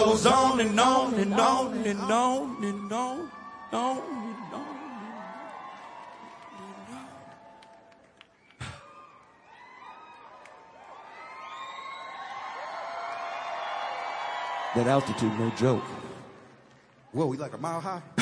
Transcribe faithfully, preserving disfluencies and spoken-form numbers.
Goes on and on and on and on and on and on. That altitude, no joke. Whoa, we like a mile high?